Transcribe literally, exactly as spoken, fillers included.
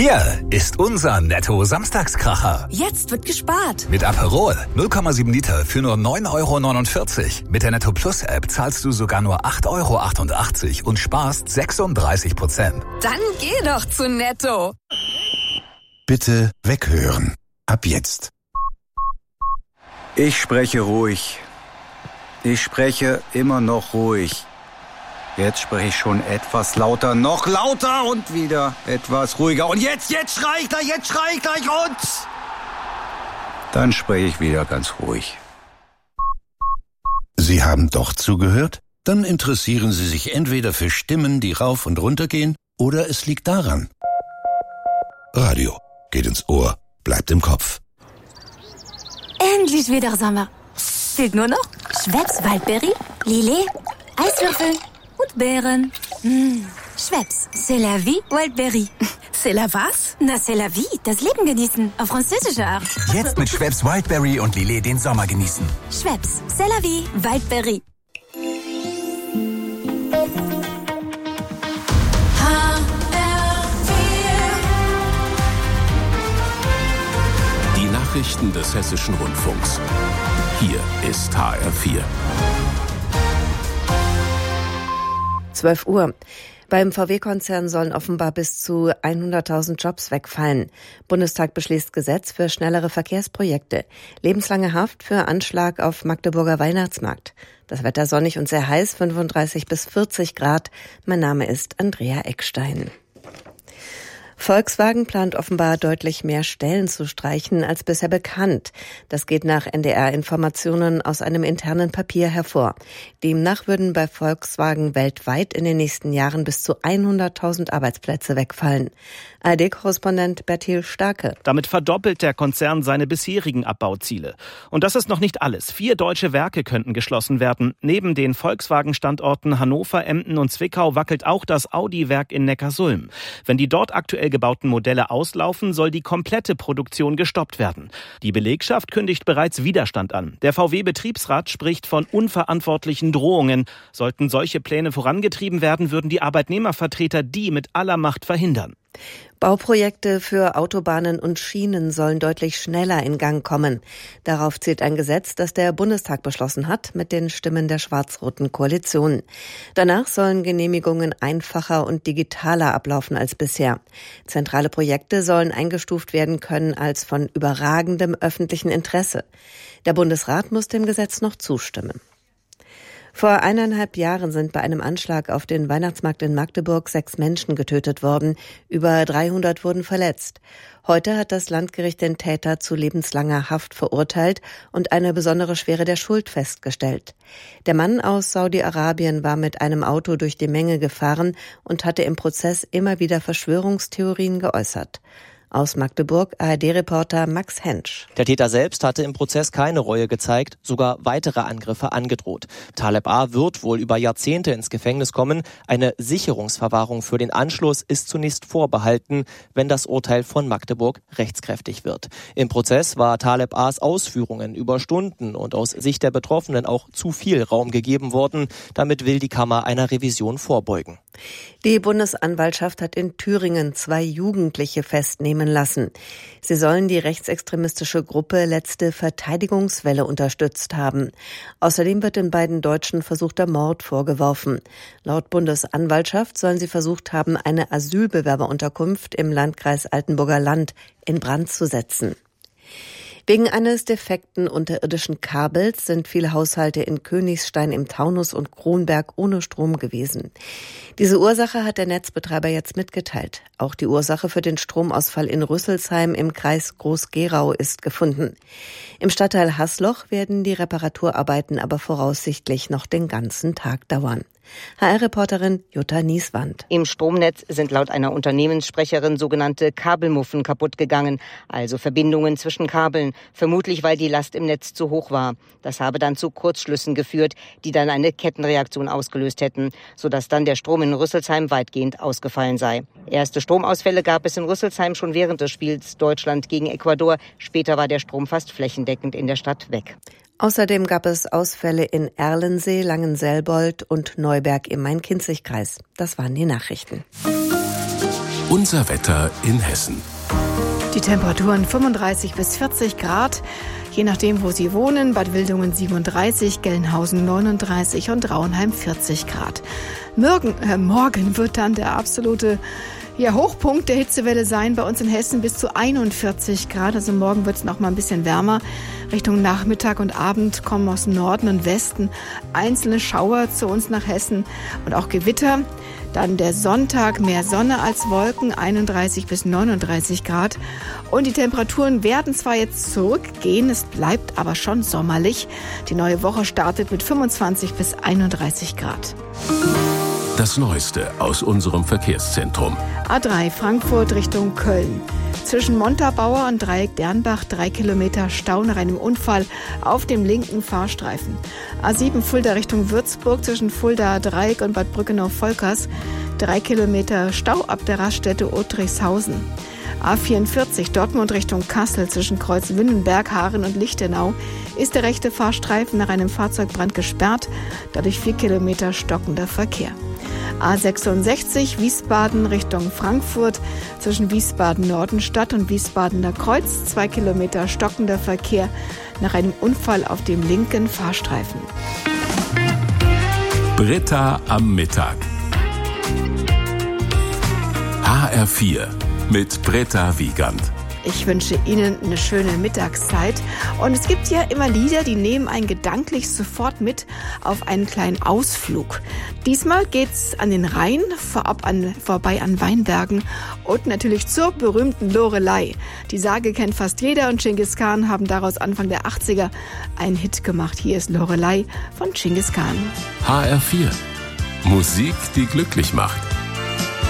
Hier ist unser Netto-Samstagskracher. Jetzt wird gespart. Mit Aperol null Komma sieben Liter für nur neun Euro neunundvierzig. Mit der Netto Plus App zahlst du sogar nur acht Euro achtundachtzig und sparst sechsunddreißig Prozent. Dann geh doch zu Netto. Bitte weghören. Ab jetzt. Ich spreche ruhig. Ich spreche immer noch ruhig. Jetzt spreche ich schon etwas lauter, noch lauter und wieder etwas ruhiger. Und jetzt, jetzt schrei ich gleich, jetzt schrei ich gleich und... Dann spreche ich wieder ganz ruhig. Sie haben doch zugehört? Dann interessieren Sie sich entweder für Stimmen, die rauf und runter gehen, oder es liegt daran. Radio geht ins Ohr, bleibt im Kopf. Endlich wieder Sommer. Fehlt nur noch Schweppes Waldbeere, Lillet, Eiswürfel und Beeren. Mmh. Schweppes, c'est la vie, Wildberry. C'est la was? Na, c'est la vie, das Leben genießen, auf französische Art. Jetzt mit Schweppes Wildberry und Lillet den Sommer genießen. Schweppes, c'est la vie, Wildberry. Die Nachrichten des Hessischen Rundfunks. Hier ist H R vier. zwölf Uhr. Beim V W-Konzern sollen offenbar bis zu hunderttausend Jobs wegfallen. Bundestag beschließt Gesetz für schnellere Verkehrsprojekte. Lebenslange Haft für Anschlag auf Magdeburger Weihnachtsmarkt. Das Wetter sonnig und sehr heiß, fünfunddreißig bis vierzig Grad. Mein Name ist Andrea Eckstein. Volkswagen plant offenbar deutlich mehr Stellen zu streichen als bisher bekannt. Das geht nach N D R-Informationen aus einem internen Papier hervor. Demnach würden bei Volkswagen weltweit in den nächsten Jahren bis zu hunderttausend Arbeitsplätze wegfallen. A R D-Korrespondent Bertil Starke. Damit verdoppelt der Konzern seine bisherigen Abbauziele. Und das ist noch nicht alles. Vier deutsche Werke könnten geschlossen werden. Neben den Volkswagen-Standorten Hannover, Emden und Zwickau wackelt auch das Audi-Werk in Neckarsulm. Wenn die dort aktuell gebauten Modelle auslaufen, soll die komplette Produktion gestoppt werden. Die Belegschaft kündigt bereits Widerstand an. Der V W-Betriebsrat spricht von unverantwortlichen Drohungen. Sollten solche Pläne vorangetrieben werden, würden die Arbeitnehmervertreter die mit aller Macht verhindern. Bauprojekte für Autobahnen und Schienen sollen deutlich schneller in Gang kommen. Darauf zielt ein Gesetz, das der Bundestag beschlossen hat, mit den Stimmen der schwarz-roten Koalition. Danach sollen Genehmigungen einfacher und digitaler ablaufen als bisher. Zentrale Projekte sollen eingestuft werden können als von überragendem öffentlichen Interesse. Der Bundesrat muss dem Gesetz noch zustimmen. Vor eineinhalb Jahren sind bei einem Anschlag auf den Weihnachtsmarkt in Magdeburg sechs Menschen getötet worden. Über dreihundert wurden verletzt. Heute hat das Landgericht den Täter zu lebenslanger Haft verurteilt und eine besondere Schwere der Schuld festgestellt. Der Mann aus Saudi-Arabien war mit einem Auto durch die Menge gefahren und hatte im Prozess immer wieder Verschwörungstheorien geäußert. Aus Magdeburg A R D-Reporter Max Hensch. Der Täter selbst hatte im Prozess keine Reue gezeigt, sogar weitere Angriffe angedroht. Taleb A. wird wohl über Jahrzehnte ins Gefängnis kommen. Eine Sicherungsverwahrung für den Anschluss ist zunächst vorbehalten, wenn das Urteil von Magdeburg rechtskräftig wird. Im Prozess war Taleb A.s Ausführungen über Stunden und aus Sicht der Betroffenen auch zu viel Raum gegeben worden. Damit will die Kammer einer Revision vorbeugen. Die Bundesanwaltschaft hat in Thüringen zwei Jugendliche festnehmen lassen. Sie sollen die rechtsextremistische Gruppe Letzte Verteidigungswelle unterstützt haben. Außerdem wird den beiden Deutschen versuchter Mord vorgeworfen. Laut Bundesanwaltschaft sollen sie versucht haben, eine Asylbewerberunterkunft im Landkreis Altenburger Land in Brand zu setzen. Wegen eines defekten unterirdischen Kabels sind viele Haushalte in Königstein im Taunus und Kronberg ohne Strom gewesen. Diese Ursache hat der Netzbetreiber jetzt mitgeteilt. Auch die Ursache für den Stromausfall in Rüsselsheim im Kreis Groß-Gerau ist gefunden. Im Stadtteil Haßloch werden die Reparaturarbeiten aber voraussichtlich noch den ganzen Tag dauern. H R-Reporterin Jutta Nieswand. Im Stromnetz sind laut einer Unternehmenssprecherin sogenannte Kabelmuffen kaputt gegangen, also Verbindungen zwischen Kabeln, vermutlich weil die Last im Netz zu hoch war. Das habe dann zu Kurzschlüssen geführt, die dann eine Kettenreaktion ausgelöst hätten, sodass dann der Strom in Rüsselsheim weitgehend ausgefallen sei. Erste Stromausfälle gab es in Rüsselsheim schon während des Spiels Deutschland gegen Ecuador. Später war der Strom fast flächendeckend in der Stadt weg. Außerdem gab es Ausfälle in Erlensee, Langenselbold und Neuberg im Main-Kinzig-Kreis. Das waren die Nachrichten. Unser Wetter in Hessen. Die Temperaturen fünfunddreißig bis vierzig Grad, je nachdem, wo Sie wohnen. Bad Wildungen siebenunddreißig, Gelnhausen neununddreißig und Rauenheim vierzig Grad. Morgen, äh, morgen wird dann der absolute ja, Hochpunkt der Hitzewelle sein. Bei uns in Hessen bis zu einundvierzig Grad. Also morgen wird es noch mal ein bisschen wärmer. Richtung Nachmittag und Abend kommen aus Norden und Westen einzelne Schauer zu uns nach Hessen und auch Gewitter. Dann der Sonntag, mehr Sonne als Wolken, einunddreißig bis neununddreißig Grad. Und die Temperaturen werden zwar jetzt zurückgehen, es bleibt aber schon sommerlich. Die neue Woche startet mit fünfundzwanzig bis einunddreißig Grad. Das Neueste aus unserem Verkehrszentrum. A drei Frankfurt Richtung Köln. Zwischen Montabaur und Dreieck Dernbach drei Kilometer Stau nach einem Unfall auf dem linken Fahrstreifen. A sieben Fulda Richtung Würzburg zwischen Fulda Dreieck und Bad Brückenau-Volkers drei Kilometer Stau ab der Raststätte Otrichshausen. A vierundvierzig Dortmund Richtung Kassel zwischen Kreuz Winnenberg, Haaren und Lichtenau ist der rechte Fahrstreifen nach einem Fahrzeugbrand gesperrt, dadurch vier Kilometer stockender Verkehr. A sechsundsechzig Wiesbaden Richtung Frankfurt zwischen Wiesbaden-Nordenstadt und Wiesbadener Kreuz zwei Kilometer stockender Verkehr nach einem Unfall auf dem linken Fahrstreifen. Britta am Mittag. H R vier mit Britta Wiegand. Ich wünsche Ihnen eine schöne Mittagszeit. Und es gibt ja immer Lieder, die nehmen einen gedanklich sofort mit auf einen kleinen Ausflug. Diesmal geht's an den Rhein, vorab an, vorbei an Weinbergen und natürlich zur berühmten Loreley. Die Sage kennt fast jeder und Genghis Khan haben daraus Anfang der achtziger einen Hit gemacht. Hier ist Loreley von Genghis Khan. H R vier. Musik, die glücklich macht.